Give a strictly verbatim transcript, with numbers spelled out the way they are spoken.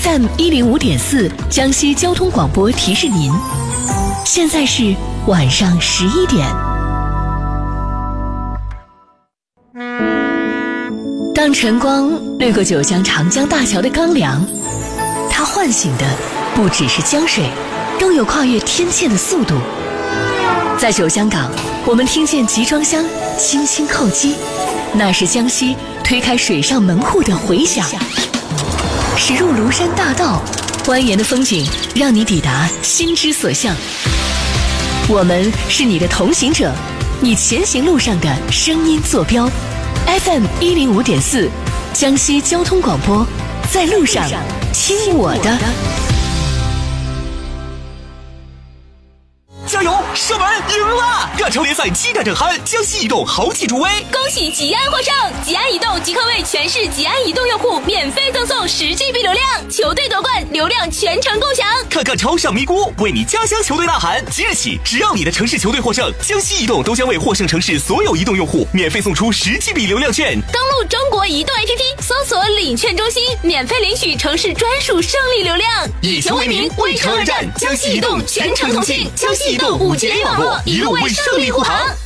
F M 一零五点四江西交通广播提示您，现在是晚上十一点。当晨光掠过九江长江大桥的钢梁，它唤醒的不只是江水，更有跨越天堑的速度。在九江港，我们听见集装箱轻轻叩击，那是江西推开水上门户的回响。驶入庐山大道，蜿蜒的风景让你抵达心之所向。我们是你的同行者，你前行路上的声音坐标。F M 一零五点四，江西交通广播，在路上听我的。 加油！射门赢了！亚超联赛七战正酣，江西移动豪气助威， 恭喜吉安获胜！吉安移动即刻为全市吉安移动用户免费赠送十 G B 流量，球队夺冠，流量全程共享。 看看超上咪咕，为你家乡球队呐喊！即日起，只要你的城市球队获胜，江西移动都将为获胜城市所有移动用户免费送出十 G B 流量券。 登录中国移动 A P P， 搜索领券中心，免费领取城市专属胜利流量。 以球为名，为城而战，江西移动全程同信，江西移动五 G 网络一路为胜利护航。